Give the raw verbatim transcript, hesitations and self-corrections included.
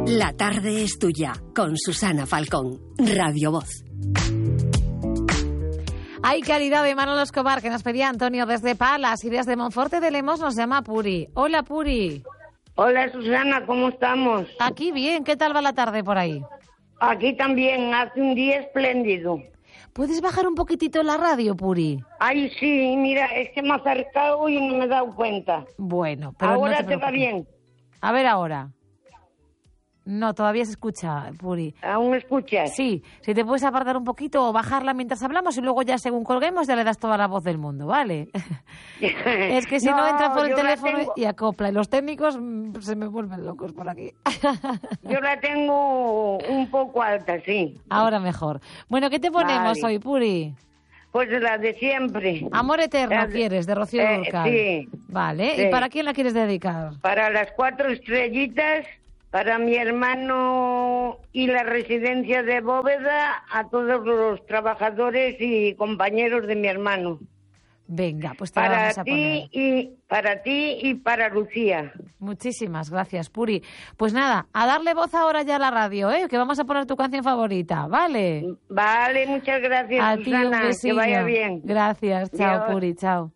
La tarde es tuya, con Susana Falcón, Radio Voz. Hay calidad de Manolo Escobar, que nos pedía Antonio desde Palas, y desde Monforte de Lemos nos llama Puri. Hola, Puri. Hola, Susana, ¿cómo estamos? Aquí bien, ¿qué tal va la tarde por ahí? Aquí también, hace un día espléndido. ¿Puedes bajar un poquitito la radio, Puri? Ay, sí, mira, es que me ha acercado y no me he dado cuenta. Bueno, pero ahora no te, te va bien. A ver ahora. No, todavía se escucha, Puri. ¿Aún me escuchas? Sí, si te puedes apartar un poquito o bajarla mientras hablamos y luego ya según colguemos ya le das toda la voz del mundo, ¿vale? Es que si no, no entra por el teléfono tengo... y acopla. Y los técnicos mmm, se me vuelven locos por aquí. Yo la tengo un poco alta, sí. Ahora mejor. Bueno, ¿qué te ponemos vale. hoy, Puri? Pues la de siempre. Amor eterno, de... ¿quieres? De Rocío eh, Dúrcal. Sí. Vale, sí. ¿Y para quién la quieres dedicar? Para las cuatro estrellitas... Para mi hermano y la residencia de Bóveda, a todos los trabajadores y compañeros de mi hermano. Venga, pues te para la vamos a ti poner. y para ti y para Lucía. Muchísimas gracias, Puri. Pues nada, a darle voz ahora ya a la radio, ¿eh? Que vamos a poner tu canción favorita, ¿vale? Vale, muchas gracias, a Susana. Ti un que vaya bien. Gracias, chao, Dios. Puri, chao.